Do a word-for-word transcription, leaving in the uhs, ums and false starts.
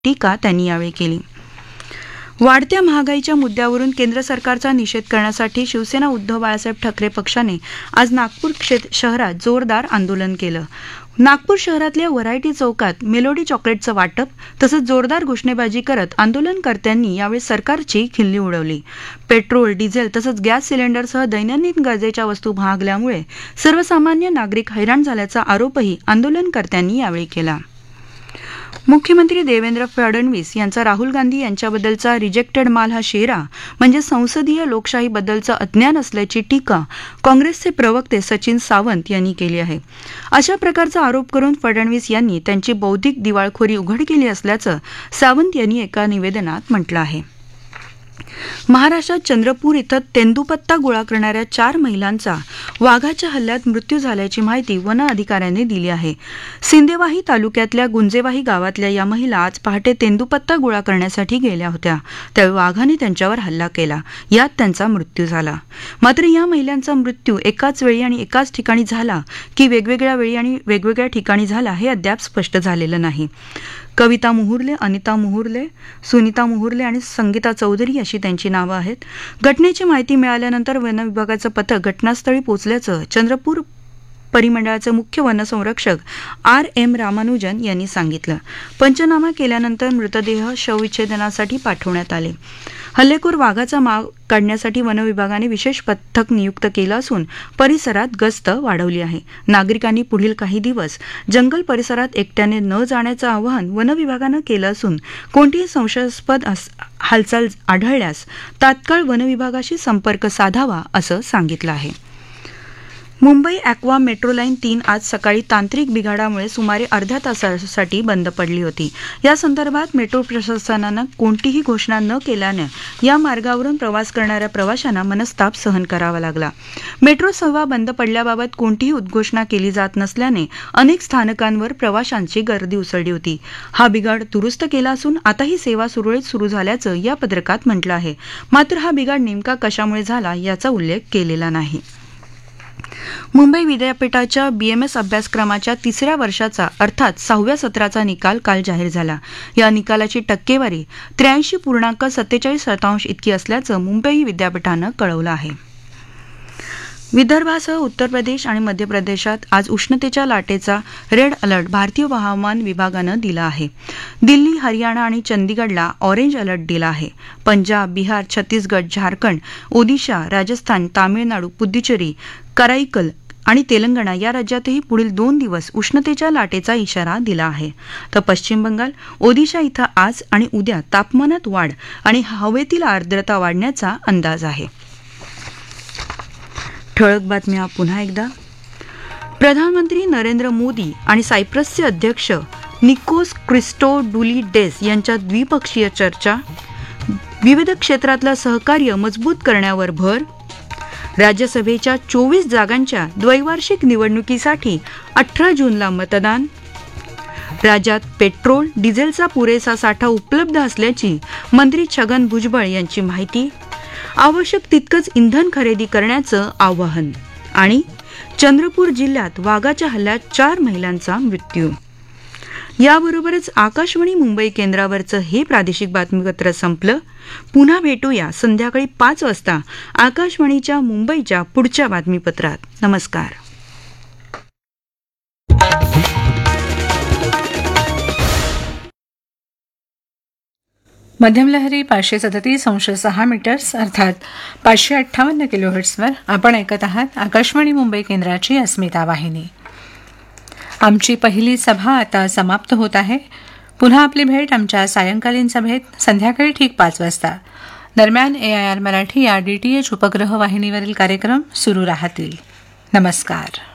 टीका त्यांनी यावेळी केली. वाढत्या महागाईच्या मुद्द्यावरून केंद्र सरकारचा निषेध करण्यासाठी शिवसेना उद्धव बाळासाहेब ठाकरे पक्षाने आज नागपूर शहरात जोरदार आंदोलन केलं. नागपूर शहरातल्या व्हरायटी चौकात मेलोडी चॉकलेटचं वाटप तसंच जोरदार घोषणेबाजी करत आंदोलनकर्त्यांनी यावेळी सरकारची खिल्ली उडवली. पेट्रोल, डिझेल तसंच गॅस सिलेंडरसह दैनंदिन गरजेच्या वस्तू महागल्यामुळे सर्वसामान्य नागरिक हैराण झाल्याचा आरोपही आंदोलनकर्त्यांनी यावेळी केला. मुख्यमंत्री देवेंद्र फडणवीस यांचा राहुल गांधी यांच्याबद्दलचा रिजेक्टेड माल हा शेरा म्हणजे संसदीय लोकशाहीबद्दलचं अज्ञान असल्याची टीका काँग्रेसचे प्रवक्ते सचिन सावंत यांनी केली आहे. अशा प्रकारचा आरोप करून फडणवीस यांनी त्यांची बौद्धिक दिवाळखोरी उघड केली असल्याचं सावंत यांनी एका निवेदनात म्हटलं आहे. महाराष्ट्रात चंद्रपूर इथं तेंदूपत्ता गोळा करणाऱ्या चार महिलांचा वाघाच्या हल्ल्यात मृत्यू झाल्याची माहिती वन अधिकाऱ्यांनी दिली आहे. सिंदेवाही तालुक्यातल्या गुंजेवाही गावातल्या या महिला आज पहाटे तेंदूपत्ता गोळा करण्यासाठी गेल्या होत्या. त्यावेळी वाघाने त्यांच्यावर हल्ला केला. यात त्यांचा मृत्यू झाला. मात्र या महिलांचा मृत्यू एकाच वेळी आणि एकाच ठिकाणी झाला की वेगवेगळ्या वेळी आणि वेगवेगळ्या ठिकाणी झाला हे अद्याप स्पष्ट झालेलं नाही. कविता मुहुर्ले, अनिता मुहुर्ले, सुनीता मुहुर्ले आणि संगीता चौधरी अशी त्यांची नावं आहेत. घटनेची माहिती मिळाल्यानंतर वनविभागाचं पथक घटनास्थळी पोहोचल्याचं चंद्रपूर परिमंडळाचे मुख्य वनसंरक्षक आर एम रामानुजन यांनी सांगितलं. पंचनामा केल्यानंतर मृतदेह शवविच्छेदनासाठी पाठवण्यात आले. हल्लेखोर वाघाचा माग काढण्यासाठी वनविभागाने विशेष पथक नियुक्त केलं असून परिसरात गस्त वाढवली आहे. नागरिकांनी पुढील काही दिवस जंगल परिसरात एकट्याने न जाण्याचं आवाहन वनविभागानं केलं असून कोणतीही संशयास्पद हालचाल आढळल्यास तात्काळ वनविभागाशी संपर्क साधावा असं सांगितलं आहे. मुंबई अॅक्वा मेट्रो लाईन तीन आज सकाळी तांत्रिक बिघाडामुळे सुमारे अर्ध्या तासासाठी बंद पडली होती. या संदर्भात मेट्रो प्रशासनानं कोणतीही घोषणा न केल्यानं या मार्गावरून प्रवास करणाऱ्या प्रवाशांना मनस्ताप सहन करावा लागला. मेट्रो सेवा बंद पडल्याबाबत कोणतीही उद्घोषणा केली जात नसल्याने अनेक स्थानकांवर प्रवाशांची गर्दी उसळली होती. हा बिघाड दुरुस्त केला असून आता ही सेवा सुरळीत सुरू झाल्याचं या पत्रकात म्हटलं आहे. मात्र हा बिघाड नेमका कशामुळे झाला याचा उल्लेख केलेला नाही. मुंबई विद्यापीठाच्या बीएमएस अभ्यासक्रमाच्या तिसऱ्या वर्षाचा अर्थात सहाव्या सत्राचा निकाल काल जाहीर झाला. या निकालाची टक्केवारी त्र्याऐंशी पूर्णांक सत्तेचाळीस शतांश इतकी असल्याचं मुंबई विद्यापीठानं कळवलं आहे. विदर्भासह उत्तर प्रदेश आणि मध्य प्रदेशात आज उष्णतेच्या लाटेचा रेड अलर्ट भारतीय हवामान विभागानं दिला आहे. दिल्ली, हरियाणा आणि चंदीगडला ऑरेंज अलर्ट दिला आहे. पंजाब, बिहार, छत्तीसगड, झारखंड, ओदिशा, राजस्थान, तामिळनाडू, पुद्दुचेरी, कराईकल आणि तेलंगणा या राज्यातही पुढील दोन दिवस उष्णतेच्या लाटेचा इशारा दिला आहे. तर पश्चिम बंगाल, ओदिशा इथं आज आणि उद्या तापमानात वाढ आणि हवेतील आर्द्रता वाढण्याचा अंदाज आहे. ठळक बातम्या पुन्हा एकदा. प्रधानमंत्री नरेंद्र मोदी आणि सायप्रसचे अध्यक्ष निकोस क्रिस्टोडुलिडेस यांच्यात द्विपक्षीय चर्चा. विविध क्षेत्रातलं सहकार्य मजबूत करण्यावर भर. राज्यसभेच्या चोवीस जागांच्या द्वैवार्षिक निवडणुकीसाठी अठरा जूनला मतदान. राज्यात पेट्रोल, डिझेलचा पुरेसा साठा उपलब्ध असल्याची मंत्री छगन भुजबळ यांची माहिती. आवश्यक तितकंच इंधन खरेदी करण्याचं आवाहन. आणि चंद्रपूर जिल्ह्यात वाघाच्या हल्ल्यात चार महिलांचा मृत्यू. याबरोबरच आकाशवाणी मुंबई केंद्रावरचं हे प्रादेशिक बातमीपत्र संपलं. पुन्हा भेटूया संध्याकाळी पाच वाजता आकाशवाणीच्या मुंबईच्या पुढच्या बातमीपत्रात. नमस्कार. मध्यम लहरी पाचशे सदतीस अंश सहा मीटर्स अर्थात पाचशे अठ्ठावन्न किलोहर्ट्सवर आपण ऐकत आहात आकाशवाणी मुंबई केंद्राची अस्मिता वाहिनी. आमची पहिली सभा आता समाप्त होत आहे. पुन्हा आपली भेट आमच्या सायंकालीन सभेत संध्याकाळी ठीक पाच वाजता. दरम्यान ए आय आर मराठी या डी टी एच उपग्रह वाहिनीवरील कार्यक्रम सुरू राहतील. नमस्कार.